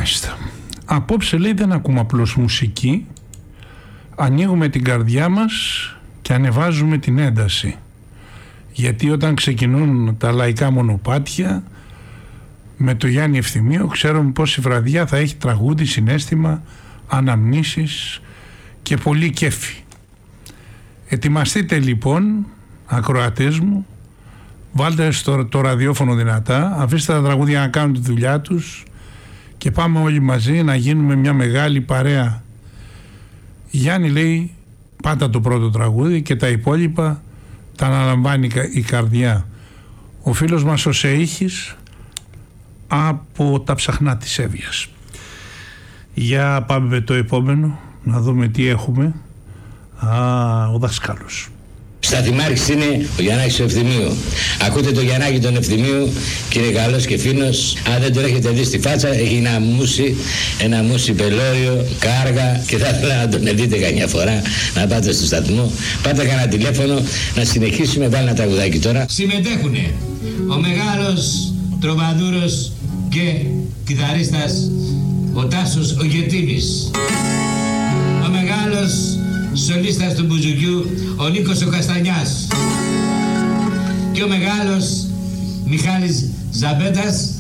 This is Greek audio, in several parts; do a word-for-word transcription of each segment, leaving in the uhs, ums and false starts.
Μάλιστα. Απόψε λέει δεν ακούμε απλώς μουσική, ανοίγουμε την καρδιά μας και ανεβάζουμε την ένταση. Γιατί όταν ξεκινούν τα λαϊκά μονοπάτια με το Γιάννη Ευθυμίου ξέρουμε πως η βραδιά θα έχει τραγούδι, συναίσθημα, αναμνήσεις και πολύ κέφι. Ετοιμαστείτε λοιπόν, ακροατές μου, βάλτε στο, το ραδιόφωνο δυνατά, αφήστε τα τραγούδια να κάνουν τη δουλειά τους και πάμε όλοι μαζί να γίνουμε μια μεγάλη παρέα. Γιάννη λέει πάτα το πρώτο τραγούδι και τα υπόλοιπα τα αναλαμβάνει η καρδιά. Ο φίλος μας ο Σεΐχης από τα Ψαχνά της Εύβοιας. Για πάμε με το επόμενο να δούμε τι έχουμε. Α, ο δάσκαλος. Σταθημάρχης είναι ο Γιαννάκης του Ευθυμίου. Ακούτε το Γιαννάκη τον Ευθυμίου και είναι καλός και φίνος. Αν δεν τον έχετε δει στη φάτσα, έχει ένα μουσι, ένα μουσι πελώριο, κάργα και θα ήθελα να τον δείτε καμιά φορά, να πάτε στο σταθμό. Πάτε κανένα τηλέφωνο, να συνεχίσουμε, βάλει ένα τραγουδάκι τώρα. Συμμετέχουνε ο μεγάλος τροβαδούρος και κιθαρίστας ο Τάσος ο Γετήμης, ο μεγάλος σολίστας του Μπουζουκιού ο Νίκος ο Καστανιάς και ο μεγάλος Μιχάλης Ζαμπέτας.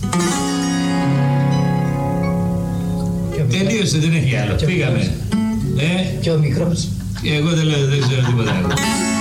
Τελείωσε, δεν έχει άλλο. Πήγαμε. Ε? Και ο μικρός. Εγώ δεν λέω, δεν ξέρω τίποτα άλλο.